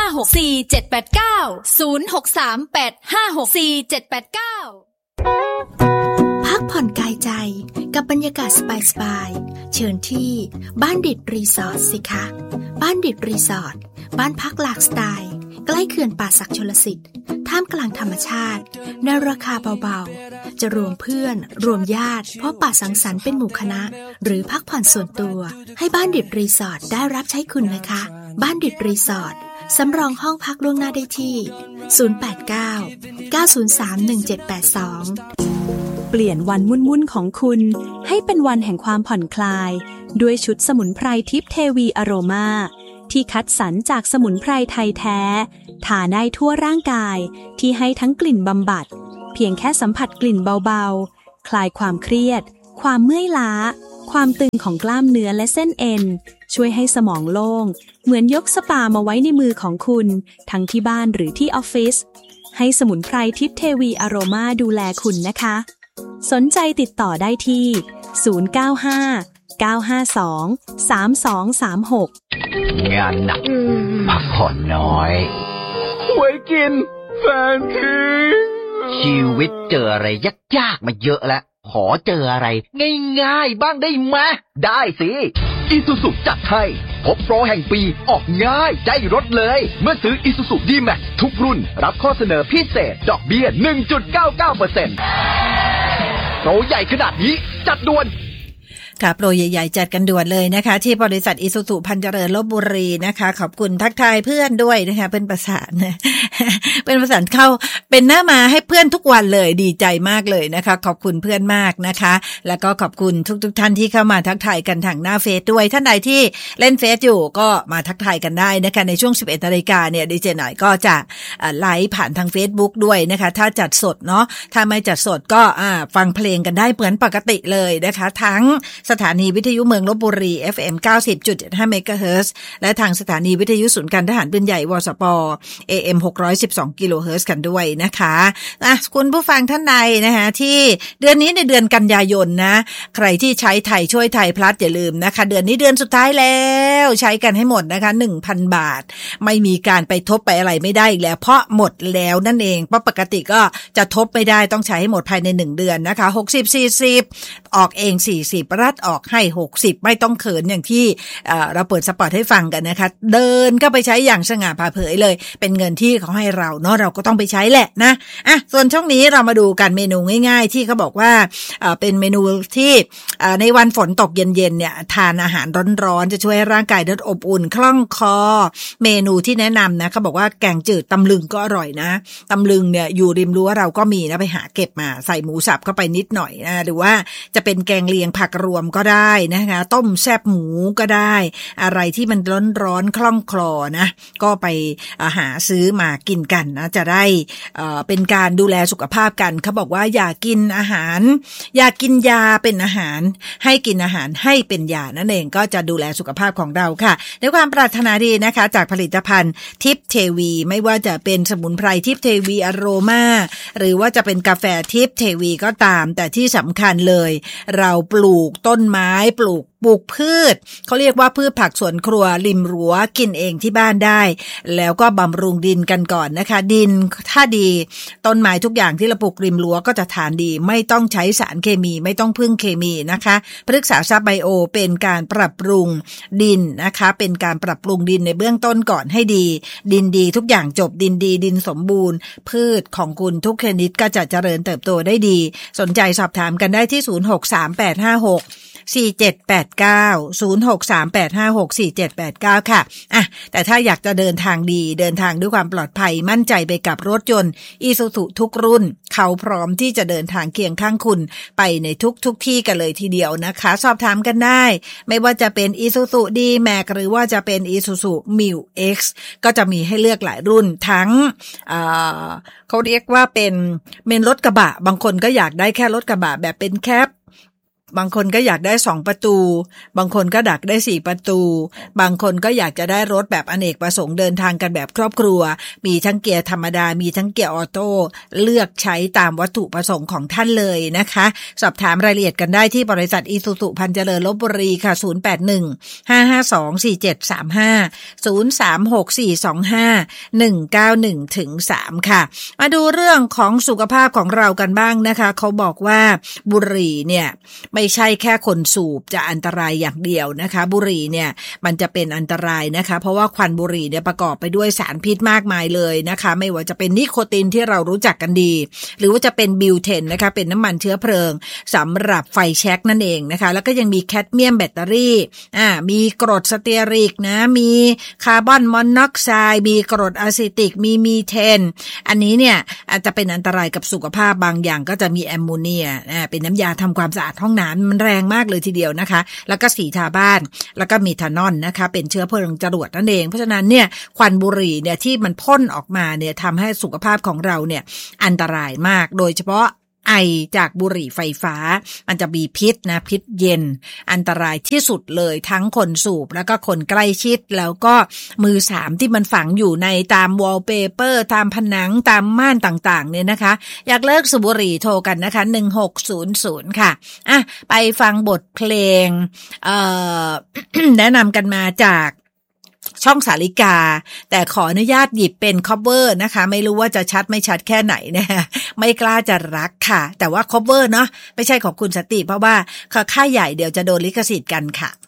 พักผ่อนกายใจกับบรรยากาศสบายๆเชิญที่บ้านดิดรีสอร์ทสิคะบ้านดิดรีสอร์ทบ้านพักหลากสไตล์ใกล้เขื่อนป่าสักชลสิทธิ์ท่ามกลางธรรมชาติในราคาเบาๆจะรวมเพื่อนรวมญาติพบปะสังสรรค์เป็นหมู่คณะหรือพักผ่อนส่วนตัวให้บ้านดิดรีสอร์ทได้รับใช้คุณนะคะบ้านดิดรีสอร์ทสำรองห้องพักล่วงหน้าได้ที่089-903-1782 เปลี่ยนวันวุ่นๆของคุณให้เป็นวันแห่งความผ่อนคลายด้วยชุดสมุนไพรทิพย์เทวีอโรมาที่คัดสรรจากสมุนไพรไทยแท้ทาได้ทั่วร่างกายที่ให้ทั้งกลิ่นบำบัดเพียงแค่สัมผัสกลิ่นเบาๆคลายความเครียดความเมื่อยล้าความตึงของกล้ามเนื้อและเส้นเอ็นช่วยให้สมองโล่งเหมือนยกสปามาไว้ในมือของคุณทั้งที่บ้านหรือที่ออฟฟิศให้สมุนไพรทิพย์เทวีอโรมาดูแลคุณนะคะสนใจติดต่อได้ที่095-952-3236 งานหนักพักผ่อนน้อยไว้กินแฟนทิ้งชีวิตเจออะไรยากๆมาเยอะแล้วขอเจออะไรง่ายๆบ้างได้ไหมได้สิIsuzuจัดให้พบโปรแห่งปีออกง่ายได้รถเลยเมื่อซื้อ Isuzu D-Max ทุกรุ่นรับข้อเสนอพิเศษดอกเบี้ย 1.99% โปรใหญ่ขนาดนี้จัดด่วนค่ะโปรใหญ่ๆจัดกันด่วนเลยนะคะที่บริษัทอิซูซุพันเจริญลพบุรีนะคะขอบคุณทักทายเพื่อนด้วยนะคะเป็นประสานเป็นประสานเข้าเป็นหน้ามาให้เพื่อนทุกวันเลยดีใจมากเลยนะคะขอบคุณเพื่อนมากนะคะแล้วก็ขอบคุณทุกท่านที่เข้ามาทักทายกันทางหน้าเฟซด้วยท่านใดที่เล่นเฟซอยู่ก็มาทักทายกันได้นะคะในช่วง 11:00 นเนี่ยดีเจหน่อยก็จะไลฟ์ผ่านทาง Facebook ด้วยนะคะถ้าจัดสดเนาะถ้าไม่จัดสดก็ฟังเพลงกันได้เหมือนปกติเลยนะคะทั้งสถานีวิทยุเมืองลพบุรี FM 90.75 เมกะเฮิรตซ์และทางสถานีวิทยุศูนย์การทหารปืนใหญ่วสป AM 612 กิโลเฮิรตซ์กันด้วยนะคะคุณผู้ฟังท่านใดนะคะที่เดือนนี้ในเดือนกันยายนนะใครที่ใช้ไทยช่วยไทยพลัสอย่าลืมนะคะเดือนนี้เดือนสุดท้ายแล้วใช้กันให้หมดนะคะ 1,000 บาทไม่มีการไปทบไปอะไรไม่ได้อีกแล้วเพราะหมดแล้วนั่นเองเพราะปกติก็จะทบไม่ได้ต้องใช้ให้หมดภายใน1เดือนนะคะ60-40ออกเอง40รัฐออกให้60ไม่ต้องเขินอย่างที่เราเปิดสปอตให้ฟังกันนะคะเดินก็ไปใช้อย่างสง่าผ่าเผยเลยเป็นเงินที่เขาให้เราเนาะเราก็ต้องไปใช้แหละนะส่วนช่วงนี้เรามาดูกันเมนูง่ายๆที่เขาบอกว่าเป็นเมนูที่ในวันฝนตกเย็นๆเนี่ยทานอาหารร้อนๆจะช่วยให้ร่างกายได้อบอุ่นคล่องคอเมนูที่แนะนำนะเขาบอกว่าแกงจืดตำลึงก็อร่อยนะตำลึงเนี่ยอยู่ริมรั้วเราก็มีนะไปหาเก็บมาใส่หมูสับเข้าไปนิดหน่อยนะหรือว่าจะเป็นแกงเลียงผักรวมก็ได้นะคะต้มแซ่บหมูก็ได้อะไรที่มันร้อนๆคล่องคลอนะก็ไปหาซื้อมากินกันนะจะได้เป็นการดูแลสุขภาพกันเขาบอกว่าอย่ากินอาหารอย่ากินยาเป็นอาหารให้กินอาหารให้เป็นยานั่นเองก็จะดูแลสุขภาพของเราค่ะด้วยความปรารถนาดีนะคะจากผลิตภัณฑ์ทิพย์เทวีไม่ว่าจะเป็นสมุนไพรทิพย์เทวีอโรมาหรือว่าจะเป็นกาแฟทิพย์เทวีก็ตามแต่ที่สำคัญเลยเราปลูกต้นไม้ปลูกพืชเขาเรียกว่าพืชผักสวนครัวริมรั้วกินเองที่บ้านได้แล้วก็บำรุงดินกันก่อนนะคะดินถ้าดีต้นไม้ทุกอย่างที่เราปลูกริมรั้วก็จะทานดีไม่ต้องใช้สารเคมีไม่ต้องพึ่งเคมีนะคะพฤกษาทรัพย์ไบโอเป็นการปรับปรุงดินนะคะเป็นการปรับปรุงดินในเบื้องต้นก่อนให้ดีดินดีทุกอย่างจบดินดีดินสมบูรณ์พืชของคุณทุกชนิดก็จะเจริญเติบโตได้ดีสนใจสอบถามกันได้ที่0638564789 ค่ะแต่ถ้าอยากจะเดินทางดีเดินทางด้วยความปลอดภัยมั่นใจไปกับรถยนต์ Isuzu ทุกรุ่นเขาพร้อมที่จะเดินทางเคียงข้างคุณไปในทุกที่กันเลยทีเดียวนะคะสอบถามกันได้ไม่ว่าจะเป็น Isuzu D-Max หรือว่าจะเป็น Isuzu Mu-X ก็จะมีให้เลือกหลายรุ่นทั้งเขาเรียกว่าเป็นรถกระบะบางคนก็อยากได้แค่รถกระบะแบบเป็นแคปบางคนก็อยากได้2ประตูบางคนก็อยากได้4ประตูบางคนก็อยากจะได้รถแบบอเนกประสงค์เดินทางกันแบบครอบครัวมีทั้งเกียร์ธรรมดามีทั้งเกียร์ออโต้เลือกใช้ตามวัตถุประสงค์ของท่านเลยนะคะสอบถามรายละเอียดกันได้ที่บริษัทอิซูซุพันเจริญลพบุรีค่ะ0815524735 ค่ะมาดูเรื่องของสุขภาพของเรากันบ้างนะคะเขาบอกว่าบุหรี่เนี่ยไม่ใช่แค่คนสูบจะอันตรายอย่างเดียวนะคะบุหรี่เนี่ยมันจะเป็นอันตรายนะคะเพราะว่าควันบุหรี่เนี่ยประกอบไปด้วยสารพิษมากมายเลยนะคะไม่ว่าจะเป็นนิโคตินที่เรารู้จักกันดีหรือว่าจะเป็นบิวเทนนะคะเป็นน้ำมันเชื้อเพลิงสำหรับไฟแช็กนั่นเองนะคะแล้วก็ยังมีแคดเมียมแบตเตอรี่มีกรดสเตียริกนะมีคาร์บอนมอนอกไซด์มีกรดอะซิติกมีมีเทนอันนี้เนี่ยอาจจะเป็นอันตรายกับสุขภาพบางอย่างก็จะมีแอมโมเนียเป็นน้ำยาทำความสะอาดห้องน้ำมันแรงมากเลยทีเดียวนะคะแล้วก็สีทาบ้านแล้วก็มีเทานอลนะคะเป็นเชื้อเพลิงจรวดนั่นเองเพราะฉะนั้นเนี่ยควันบุหรี่เนี่ยที่มันพ่นออกมาเนี่ยทำให้สุขภาพของเราเนี่ยอันตรายมากโดยเฉพาะไอจากบุหรี่ไฟฟ้ามันจะมีพิษนะพิษเย็นอันตรายที่สุดเลยทั้งคนสูบแล้วก็คนใกล้ชิดแล้วก็มือ3ที่มันฝังอยู่ในตามวอลเปเปอร์ตามผนังตามม่านต่างๆเนี่ยนะคะอยากเลิกสูบบุหรี่โทรกันนะคะ1600ค่ะไปฟังบทเพลงแนะนำกันมาจากช่องสาริกาแต่ขออนุญาตหยิบเป็นคัฟเวอร์นะคะไม่รู้ว่าจะชัดไม่ชัดแค่ไหนนะไม่กล้าจะรักค่ะแต่ว่าคัฟเวอร์เนาะไม่ใช่ของคุณสติเพราะว่าค่าใหญ่เดี๋ยวจะโดนลิขสิทธิ์กันค่ะ